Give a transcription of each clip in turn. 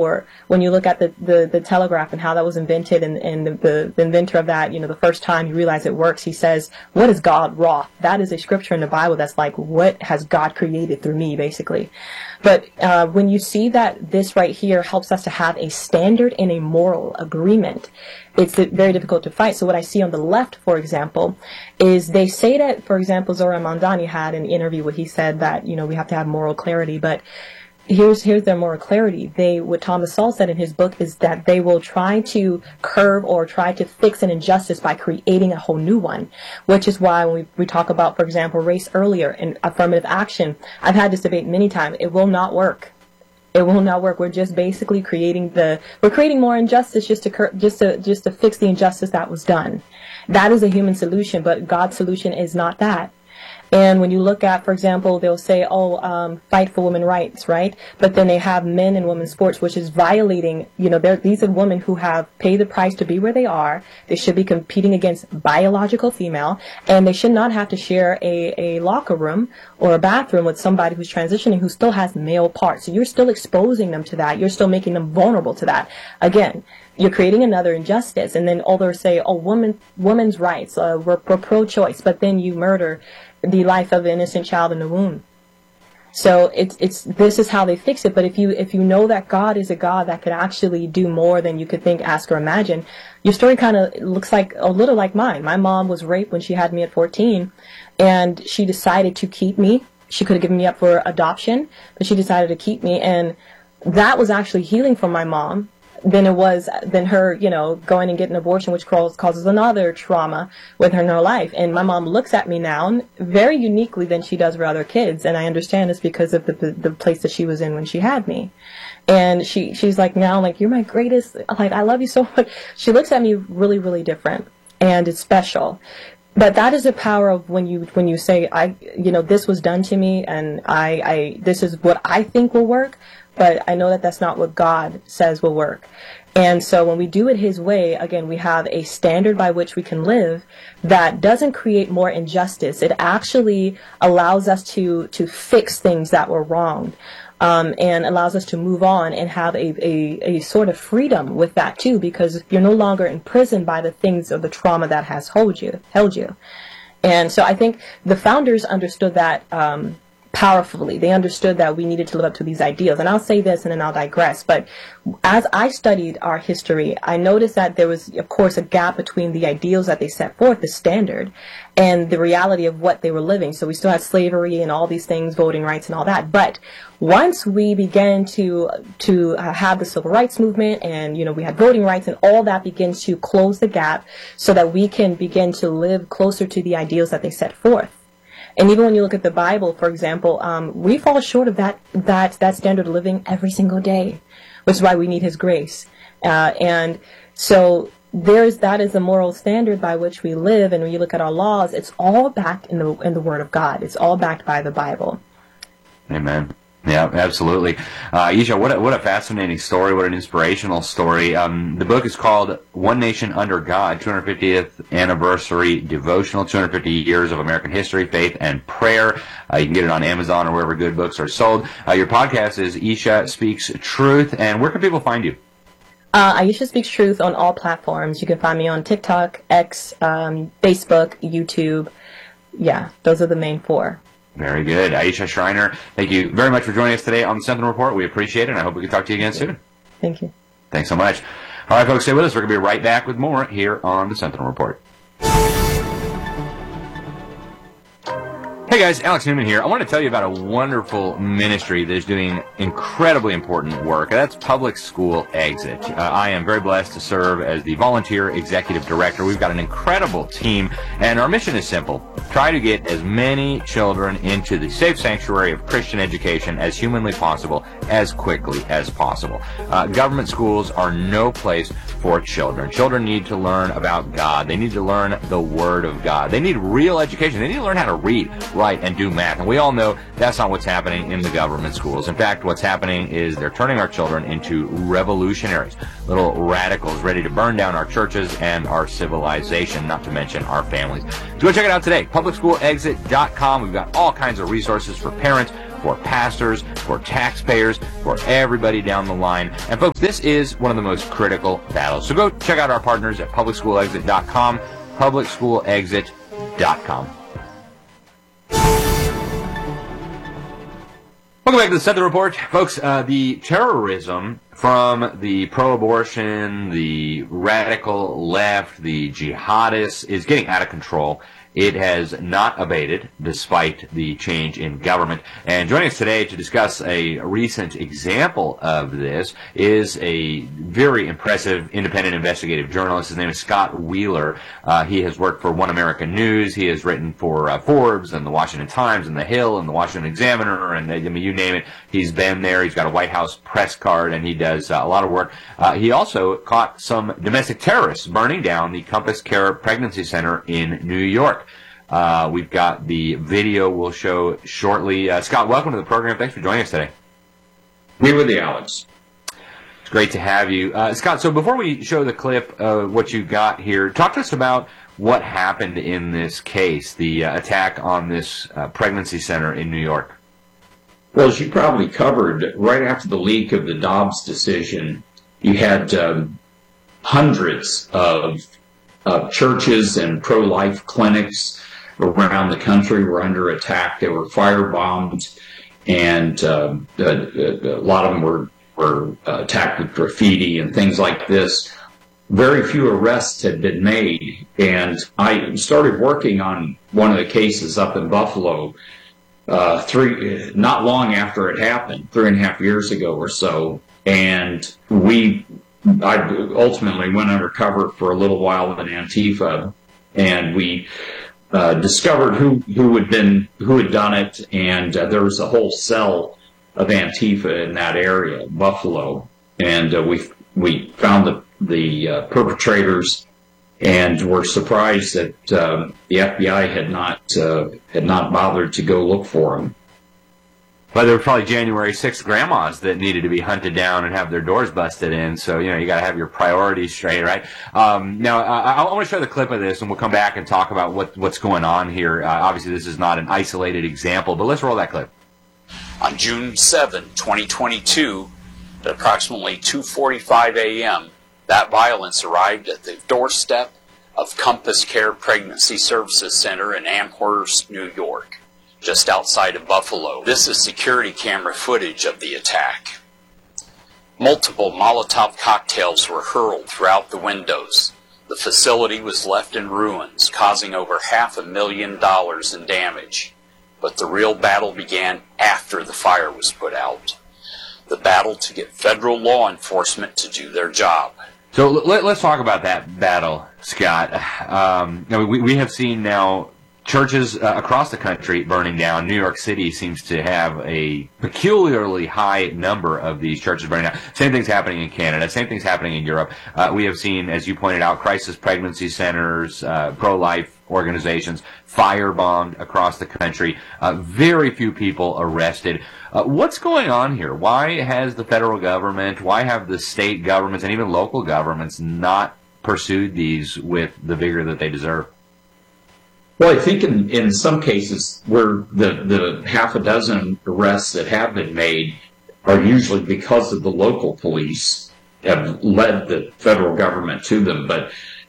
Or when you look at the telegraph and how that was invented, and the inventor of that, the first time you realize it works, he says, "What is God wrought?" That is a scripture in the Bible that's like, what has God created through me, basically. But when you see that this right here helps us to have a standard and a moral agreement, it's very difficult to fight. So what I see on the left, for example, is they say that, for example, Zohar Mamdani had an interview where he said that, we have to have moral clarity, but here's their moral clarity. What Thomas Sowell said in his book is that they will try to curb or try to fix an injustice by creating a whole new one, which is why when we talk about, for example, race earlier and affirmative action, I've had this debate many times. It will not work. It will not work. We're just basically creating more injustice just to fix the injustice that was done. That is a human solution, but God's solution is not that. And when you look at, for example, they'll say, fight for women's rights, right? But then they have men and women's sports, which is violating, these are women who have paid the price to be where they are. They should be competing against biological female, and they should not have to share a locker room or a bathroom with somebody who's transitioning who still has male parts. So you're still exposing them to that. You're still making them vulnerable to that. Again, you're creating another injustice. And then others say, women's rights, we're pro-choice, but then you murder the life of an innocent child in the womb. So this is how they fix it. But if you know that God is a God that could actually do more than you could think, ask, or imagine, your story kind of looks like a little like mine. My mom was raped when she had me at 14, and she decided to keep me. She could have given me up for adoption, but she decided to keep me, and that was actually healing for my mom than her, going and getting an abortion, which causes another trauma with her in her life. And my mom looks at me now very uniquely than she does for other kids. And I understand this because of the place that she was in when she had me. And she's like, now, like, you're my greatest, like, I love you so much. She looks at me really, really different. And it's special. But that is the power of when you say, this was done to me, and this is what I think will work. But I know that that's not what God says will work. And so when we do it His way, again, we have a standard by which we can live that doesn't create more injustice. It actually allows us to fix things that were wronged, and allows us to move on and have a sort of freedom with that too, because you're no longer imprisoned by the things of the trauma that has held you. And so I think the founders understood that powerfully. They understood that we needed to live up to these ideals. And I'll say this and then I'll digress. But as I studied our history, I noticed that there was, of course, a gap between the ideals that they set forth, the standard, and the reality of what they were living. So we still had slavery and all these things, voting rights and all that. But once we began to have the civil rights movement, and, we had voting rights, and all that begins to close the gap so that we can begin to live closer to the ideals that they set forth. And even when you look at the Bible, for example, we fall short of that standard of living every single day, which is why we need His grace. And so that is the moral standard by which we live. And when you look at our laws, it's all backed in the Word of God. It's all backed by the Bible. Amen. Yeah, absolutely. Yesha, what a fascinating story. What an inspirational story. The book is called One Nation Under God, 250th Anniversary Devotional, 250 Years of American History, Faith, and Prayer. You can get it on Amazon or wherever good books are sold. Your podcast is Yesha Speaks Truth. And where can people find you? Yesha Speaks Truth on all platforms. You can find me on TikTok, X, Facebook, YouTube. Yeah, those are the main 4. Very good. Yesha Schreiner, thank you very much for joining us today on the Sentinel Report. We appreciate it, and I hope we can talk to you again soon. Thank you. Thanks so much. All right, folks, stay with us. We're going to be right back with more here on the Sentinel Report. Hey guys, Alex Newman here. I want to tell you about a wonderful ministry that is doing incredibly important work. That's Public School Exit. I am very blessed to serve as the volunteer executive director. We've got an incredible team, and our mission is simple. Try to get as many children into the safe sanctuary of Christian education as humanly possible, as quickly as possible. Government schools are no place for children. Children need to learn about God. They need to learn the Word of God. They need real education. They need to learn how to read, write, and do math. And we all know that's not what's happening in the government schools. In fact, what's happening is they're turning our children into revolutionaries, little radicals ready to burn down our churches and our civilization, not to mention our families. So go check it out today, publicschoolexit.com. We've got all kinds of resources for parents, for pastors, for taxpayers, for everybody down the line. And folks, this is one of the most critical battles. So go check out our partners at publicschoolexit.com, publicschoolexit.com. Welcome back to the Southern Report. Folks, the terrorism from the pro-abortion, the radical left, the jihadists is getting out of control. It has not abated despite the change in government. And joining us today to discuss a recent example of this is a very impressive independent investigative journalist. His name is Scott Wheeler. He has worked for One American News. He has written for Forbes and the Washington Times and The Hill and the Washington Examiner, and I mean, you name it. He's been there. He's got a White House press card, and he does a lot of work. He also caught some domestic terrorists burning down the Compass Care Pregnancy Center in New York. We've got the video we'll show shortly. Scott, welcome to the program. Thanks for joining us today. Me with you, Alex. It's great to have you. Scott, so before we show the clip of what you got here, talk to us about what happened in this case, the attack on this pregnancy center in New York. Well, as you probably covered, right after the leak of the Dobbs decision, you had hundreds of churches and pro-life clinics around the country were under attack. They were firebombed, and a lot of them were attacked with graffiti and things like this. Very few arrests had been made, and I started working on one of the cases up in Buffalo not long after it happened, 3.5 years ago or so, and I ultimately went undercover for a little while in Antifa, and we discovered who had done it, and there was a whole cell of Antifa in that area, Buffalo, and we found the perpetrators, and were surprised that the FBI had not bothered to go look for them. But there were probably January 6th grandmas that needed to be hunted down and have their doors busted in. So, you got to have your priorities straight, right? Now, I want to show the clip of this, and we'll come back and talk about what's going on here. Obviously, this is not an isolated example, but let's roll that clip. On June 7, 2022, at approximately 2:45 a.m., that violence arrived at the doorstep of Compass Care Pregnancy Services Center in Amherst, New York, just outside of Buffalo. This is security camera footage of the attack. Multiple Molotov cocktails were hurled throughout the windows. The facility was left in ruins, causing over $500,000 in damage. But the real battle began after the fire was put out. The battle to get federal law enforcement to do their job. So let's talk about that battle, Scott. We have seen now churches across the country burning down. New York City seems to have a peculiarly high number of these churches burning down. Same thing's happening in Canada. Same thing's happening in Europe. We have seen, as you pointed out, crisis pregnancy centers, pro-life organizations firebombed across the country. Very few people arrested. What's going on here? Why has the federal government, why have the state governments and even local governments not pursued these with the vigor that they deserve? Well, I think in some cases where the half a dozen arrests that have been made are usually because of the local police have led the federal government to them, but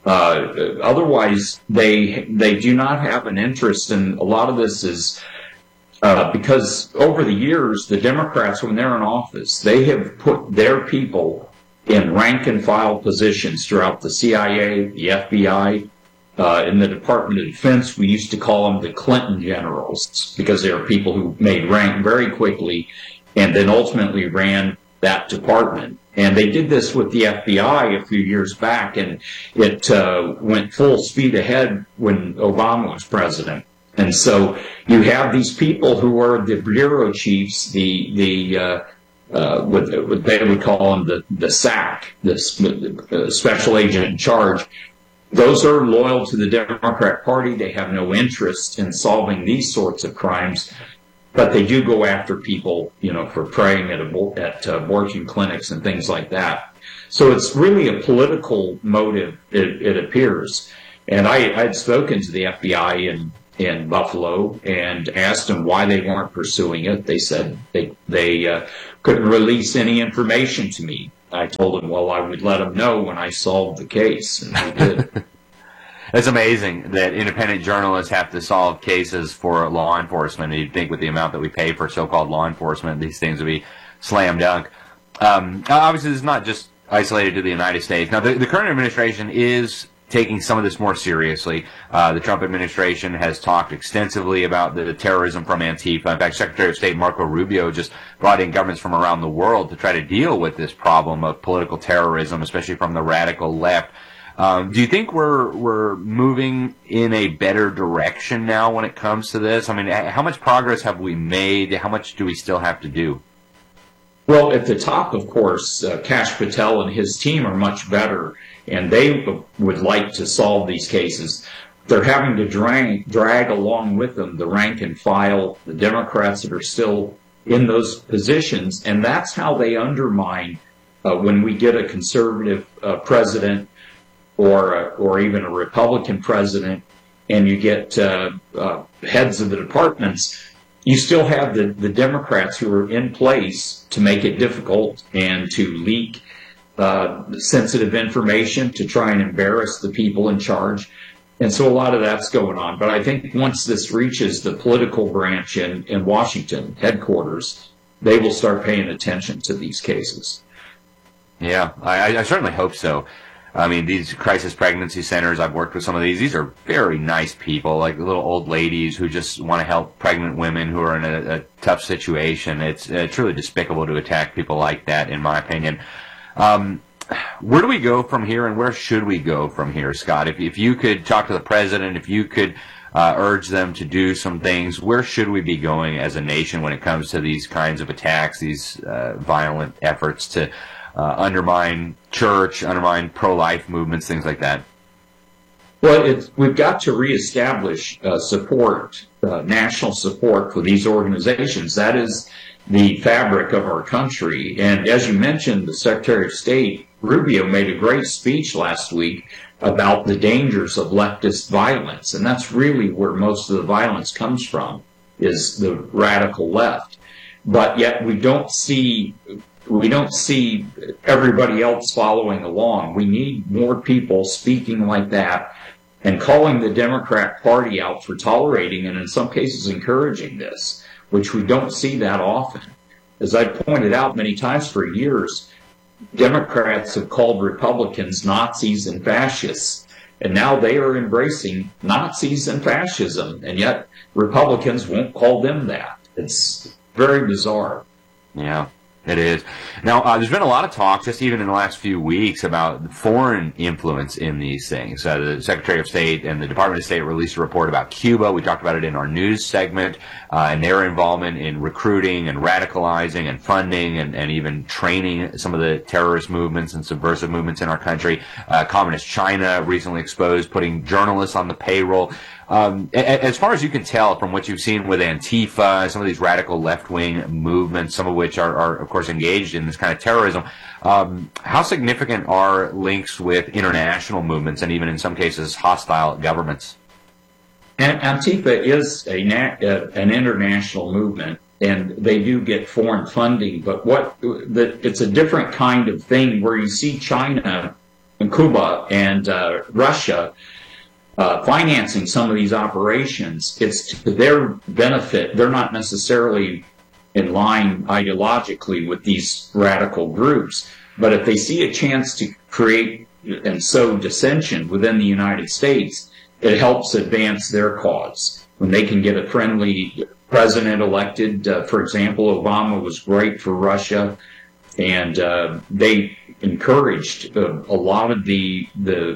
otherwise they do not have an interest, and a lot of this is because over the years the Democrats, when they're in office, they have put their people in rank and file positions throughout the CIA, the FBI. In the Department of Defense, we used to call them the Clinton generals because they were people who made rank very quickly and then ultimately ran that department. And they did this with the FBI a few years back, and it went full speed ahead when Obama was president. And so you have these people who are the bureau chiefs, what they would call them the SAC, the special agent in charge. Those are loyal to the Democrat Party. They have no interest in solving these sorts of crimes, but they do go after people, for praying at abortion clinics and things like that. So it's really a political motive, it appears. And I had spoken to the FBI in Buffalo and asked them why they weren't pursuing it. They said they couldn't release any information to me. I told them, well, I would let them know when I solved the case, and they did. It's amazing that independent journalists have to solve cases for law enforcement. You'd think with the amount that we pay for so-called law enforcement, these things would be slam dunk. Obviously, this is not just isolated to the United States. Now, the current administration is taking some of this more seriously. The Trump administration has talked extensively about the terrorism from Antifa. In fact, Secretary of State Marco Rubio just brought in governments from around the world to try to deal with this problem of political terrorism, especially from the radical left. Do you think we're moving in a better direction now when it comes to this? I mean, how much progress have we made? How much do we still have to do? Well, at the top, of course, Kash Patel and his team are much better, and they would like to solve these cases. They're having to drag along with them the rank and file, the Democrats that are still in those positions, and that's how they undermine when we get a conservative president or even a Republican president, and you get heads of the departments. You still have the Democrats who are in place to make it difficult and to leak sensitive information to try and embarrass the people in charge. And so a lot of that's going on. But I think once this reaches the political branch in Washington, headquarters, they will start paying attention to these cases. Yeah, I certainly hope so. I mean, these crisis pregnancy centers, I've worked with some of these. These are very nice people, like little old ladies who just want to help pregnant women who are in a tough situation. It's truly despicable to attack people like that, in my opinion. Where do we go from here, and where should we go from here, Scott? If you could talk to the president, if you could urge them to do some things, where should we be going as a nation when it comes to these kinds of attacks, these violent efforts to undermine church, undermine pro-life movements, things like that? Well, we've got to reestablish support, national support for these organizations. That is the fabric of our country. And as you mentioned, the Secretary of State, Rubio, made a great speech last week about the dangers of leftist violence. And that's really where most of the violence comes from, is the radical left. But yet we don't see everybody else following along. We need more people speaking like that and calling the Democrat Party out for tolerating and in some cases encouraging this, which we don't see that often. As I've pointed out many times for years, Democrats have called Republicans Nazis and fascists, and now they are embracing Nazis and fascism, and yet Republicans won't call them that. It's very bizarre. Yeah. It is. Now, there's been a lot of talk, just even in the last few weeks, about foreign influence in these things. The Secretary of State and the Department of State released a report about Cuba. We talked about it in our news segment, and their involvement in recruiting and radicalizing and funding and even training some of the terrorist movements and subversive movements in our country. Communist China recently exposed putting journalists on the payroll. As far as you can tell from what you've seen with Antifa, some of these radical left-wing movements, some of which are of course, engaged in this kind of terrorism, how significant are links with international movements and even in some cases hostile governments? And Antifa is an international movement, and they do get foreign funding, but it's a different kind of thing where you see China and Cuba and Russia financing some of these operations. It's to their benefit. They're not necessarily in line ideologically with these radical groups, but if they see a chance to create and sow dissension within the United States, it helps advance their cause. When they can get a friendly president elected, for example, Obama was great for Russia, and they encouraged a lot of the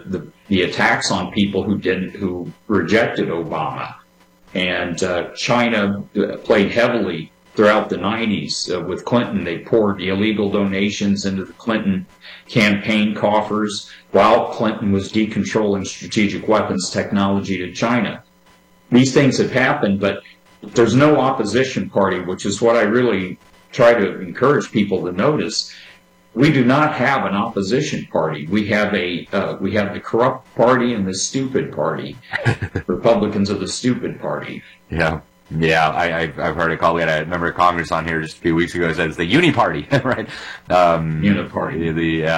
attacks on people who rejected Obama. And China played heavily throughout the 90s with Clinton. They poured illegal donations into the Clinton campaign coffers while Clinton was decontrolling strategic weapons technology to China. These things have happened, but there's no opposition party, which is what I really try to encourage people to notice. we do not have an opposition party. We have the corrupt party and the stupid party. Republicans are the stupid party. Yeah. Yeah, I've heard it called. We had a member of Congress on here just a few weeks ago that said it's the Uni Party, right? Uniparty. The